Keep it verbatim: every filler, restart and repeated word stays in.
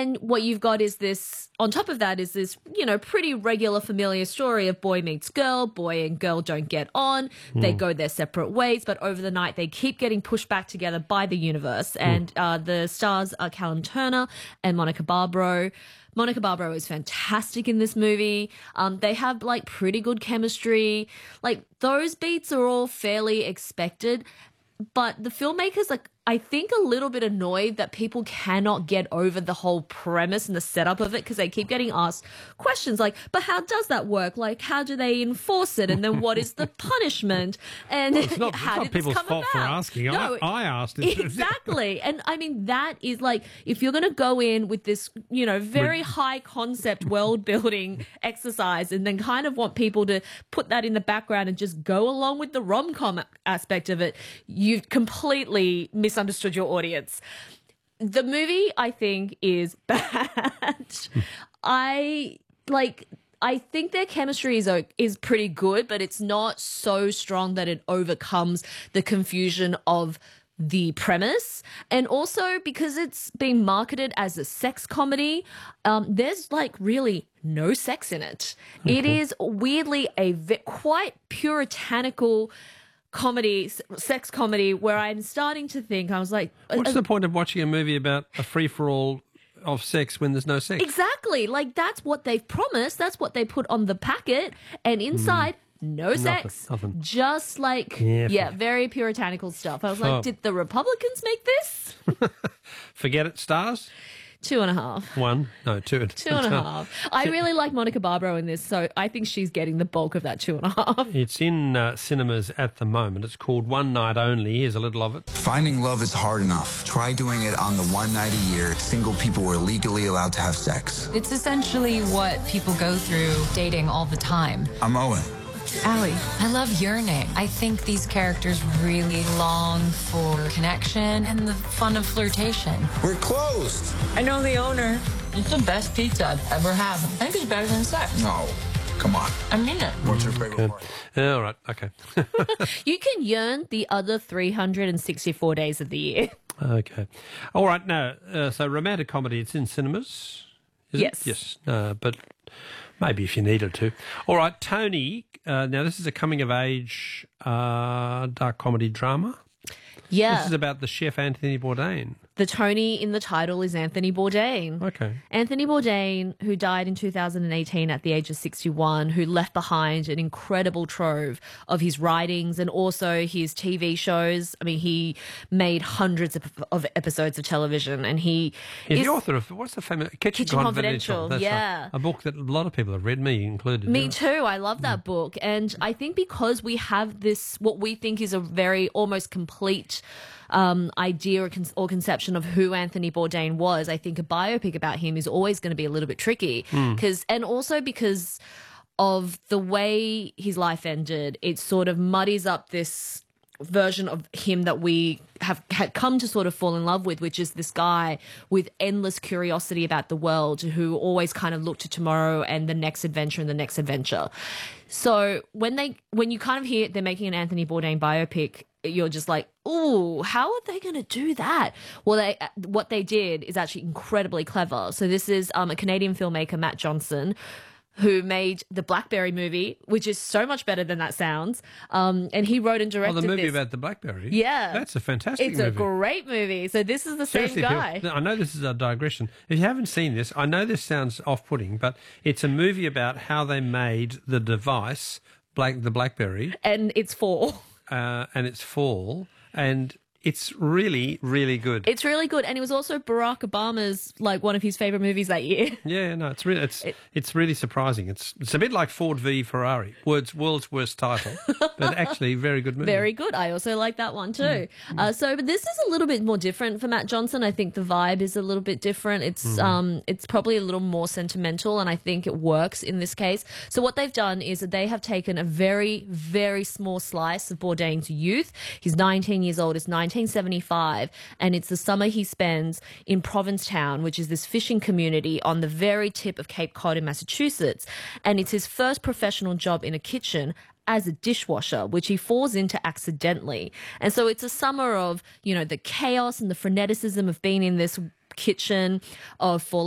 then what you've got is this, on top of that is this, you know, pretty regular familiar story of boy meets girl, boy and girl don't get on, mm. they go their separate ways, but over the night they keep getting pushed back together by the universe. And mm. uh, the stars are Callum Turner and Monica Barbaro. Monica Barbaro is fantastic in this movie. Um, they have like pretty good chemistry. Like those beats are all fairly expected, but the filmmakers are, I think, a little bit annoyed that people cannot get over the whole premise and the setup of it because they keep getting asked questions like, but how does that work? Like, how do they enforce it? And then what is the punishment? And well, it's not, how it's not did people's this come fault about? for asking. No, I, I asked it. Exactly. And I mean, that is like, if you're going to go in with this, you know, very high concept world building exercise and then kind of want people to put that in the background and just go along with the rom-com aspect of it, you've completely missed misunderstood your audience. The movie, I think, is bad. I like. I think their chemistry is is pretty good, but it's not so strong that it overcomes the confusion of the premise. And also because it's being marketed as a sex comedy, um, there's like really no sex in it. Okay. It is weirdly a v- quite puritanical comedy, sex comedy, where I'm starting to think, I was like... What's uh, the point of watching a movie about a free-for-all of sex when there's no sex? Exactly. Like, that's what they've promised. That's what they put on the packet. And inside, mm. no sex. Nothing, nothing. Just like, yeah, yeah, very puritanical stuff. I was like, did the Republicans make this? Forget it, stars? Two and a half. One. No, two. Two and a half. I really like Monica Barbaro in this, so I think she's getting the bulk of that two and a half. It's in uh, cinemas at the moment. It's called One Night Only. Here's a little of it. Finding love is hard enough. Try doing it on the one night a year single people are legally allowed to have sex. It's essentially what people go through dating all the time. I'm Owen. Allie. I love your name. I think these characters really long for connection and the fun of flirtation. We're closed. I know the owner. It's the best pizza I've ever had. I think it's better than sex. No. Come on. I mean it. What's your favorite Good. part? Yeah, all right. Okay. You can yearn the other three hundred sixty-four days of the year. Okay. All right. Now, uh, so romantic comedy, it's in cinemas? Is yes. It? Yes. Uh, but maybe if you needed to. All right. Tony, uh, now this is a coming-of-age uh, dark comedy drama. Yeah. This is about the chef Anthony Bourdain. The Tony in the title is Anthony Bourdain. Okay. Anthony Bourdain, who died in two thousand eighteen at the age of sixty-one, who left behind an incredible trove of his writings and also his T V shows. I mean, he made hundreds of, of episodes of television, and he He's is the author of, what's the famous, Kitchen, Kitchen Confidential. Confidential, That's yeah. right. A book that a lot of people have read, me included. Me yeah. too. I love that mm. book. And I think because we have this, what we think is a very almost complete um, idea or, con- or conception of who Anthony Bourdain was, I think a biopic about him is always going to be a little bit tricky. Because mm. and also because of the way his life ended, it sort of muddies up this version of him that we have had come to sort of fall in love with, which is this guy with endless curiosity about the world who always kind of looked to tomorrow and the next adventure and the next adventure. So when they when you kind of hear they're making an Anthony Bourdain biopic, you're just like, ooh, how are they going to do that? Well, they what they did is actually incredibly clever. So this is um, a Canadian filmmaker, Matt Johnson, who made the Blackberry movie, which is so much better than that sounds. Um, and he wrote and directed Oh, the movie this. about the Blackberry? Yeah. That's a fantastic it's movie. It's a great movie. So this is the Seriously, same guy. People, I know this is a digression. If you haven't seen this, I know this sounds off-putting, but it's a movie about how they made the device, Black, the Blackberry. And it's fall. Uh, and it's fall. And it's really, really good. It's really good, and it was also Barack Obama's like one of his favorite movies that year. Yeah, no, it's really it's it, it's really surprising. It's it's a bit like Ford v Ferrari, world's world's worst title, but actually very good movie. Very good. I also like that one too. Mm. Uh, so, but this is a little bit more different for Matt Johnson. I think the vibe is a little bit different. It's mm. um it's probably a little more sentimental, and I think it works in this case. So what they've done is that they have taken a very very small slice of Bourdain's youth. He's nineteen years old. It's nineteen seventy-five, and it's the summer he spends in Provincetown, which is this fishing community on the very tip of Cape Cod in Massachusetts. And it's his first professional job in a kitchen as a dishwasher, which he falls into accidentally. And so it's a summer of, you know, the chaos and the freneticism of being in this kitchen, of falling